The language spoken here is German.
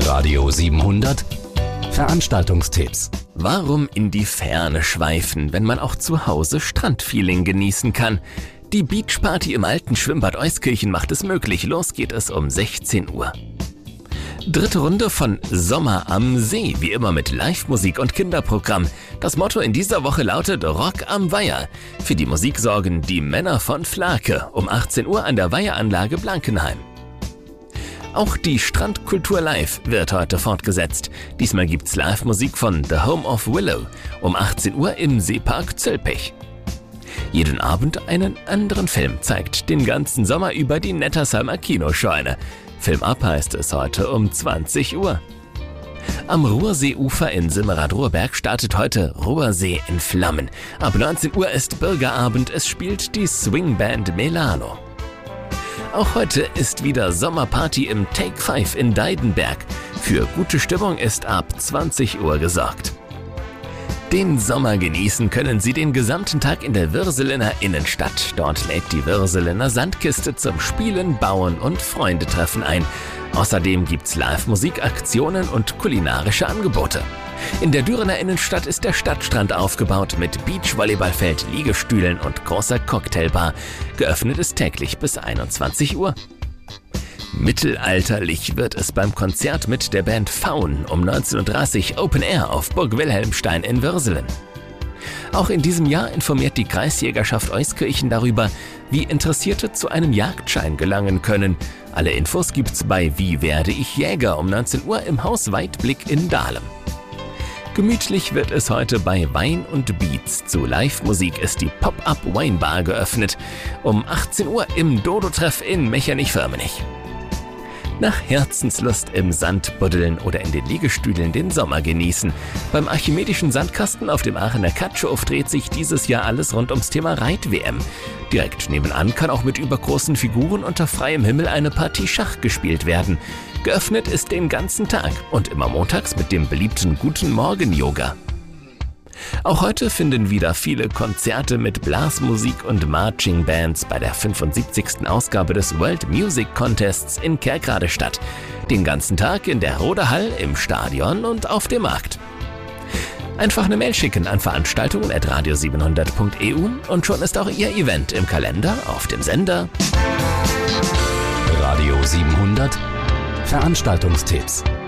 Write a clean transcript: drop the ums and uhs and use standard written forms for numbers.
Radio 700 Veranstaltungstipps. Warum in die Ferne schweifen, wenn man auch zu Hause Strandfeeling genießen kann? Die Beachparty im alten Schwimmbad Euskirchen macht es möglich. Los geht es um 16 Uhr. Dritte Runde von Sommer am See, wie immer mit Live-Musik und Kinderprogramm. Das Motto in dieser Woche lautet Rock am Weiher. Für die Musik sorgen die Männer von Flake um 18 Uhr an der Weiheranlage Blankenheim. Auch die Strandkultur Live wird heute fortgesetzt. Diesmal gibt's Live-Musik von The Home of Willow um 18 Uhr im Seepark Zülpich. Jeden Abend einen anderen Film zeigt den ganzen Sommer über die Nettersheimer Kinoscheune. Film ab heißt es heute um 20 Uhr. Am Ruhrseeufer in Simmerath-Ruhrberg startet heute Ruhrsee in Flammen. Ab 19 Uhr ist Bürgerabend, es spielt die Swingband Melano. Auch heute ist wieder Sommerparty im Take 5 in Deidenberg. Für gute Stimmung ist ab 20 Uhr gesorgt. Den Sommer genießen können Sie den gesamten Tag in der Würselener Innenstadt. Dort lädt die Würselener Sandkiste zum Spielen, Bauen und Freundetreffen ein. Außerdem gibt's Live-Musikaktionen und kulinarische Angebote. In der Dürener Innenstadt ist der Stadtstrand aufgebaut mit Beachvolleyballfeld, Liegestühlen und großer Cocktailbar. Geöffnet ist täglich bis 21 Uhr. Mittelalterlich wird es beim Konzert mit der Band Faun um 19:30 Uhr Open Air auf Burg Wilhelmstein in Würselen. Auch in diesem Jahr informiert die Kreisjägerschaft Euskirchen darüber, wie Interessierte zu einem Jagdschein gelangen können. Alle Infos gibt's bei Wie werde ich Jäger um 19 Uhr im Haus Weitblick in Dahlem. Gemütlich wird es heute bei Wein und Beats. Zu Live-Musik ist die Pop-Up Wine Bar geöffnet. Um 18 Uhr im Dodo-Treff in Mechernich-Firmenich. Nach Herzenslust im Sand buddeln oder in den Liegestühlen den Sommer genießen. Beim Archimedischen Sandkasten auf dem Aachener Katschow dreht sich dieses Jahr alles rund ums Thema Reit-WM. Direkt nebenan kann auch mit übergroßen Figuren unter freiem Himmel eine Partie Schach gespielt werden. Geöffnet ist den ganzen Tag und immer montags mit dem beliebten Guten Morgen Yoga. Auch heute finden wieder viele Konzerte mit Blasmusik und Marching Bands bei der 75. Ausgabe des World Music Contests in Kerkrade statt. Den ganzen Tag in der Rode Hall, im Stadion und auf dem Markt. Einfach eine Mail schicken an veranstaltungen@radio700.eu und schon ist auch Ihr Event im Kalender auf dem Sender. Radio 700 Veranstaltungstipps.